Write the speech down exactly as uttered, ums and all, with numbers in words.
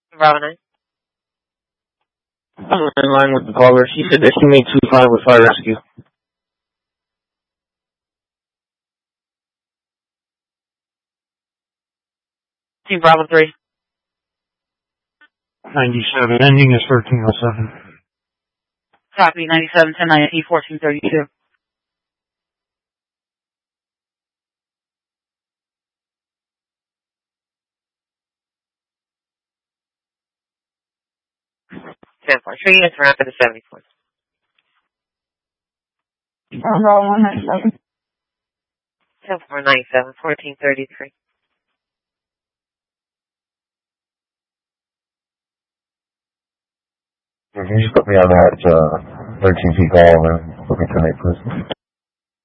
Bravo nine. I'm in line with the caller. She said that she made two five with fire rescue. Team Bravo three. ninety-seven, ending is thirteen oh seven. Copy, ninety-seven, ten ninety, fourteen thirty-two. ten four. Three units around for the seventy-four. Bravo one ninety-seven. ten four ninety-seven, fourteen thirty-three. Can you just put me on that uh, thirteen feet call and put me tonight, please?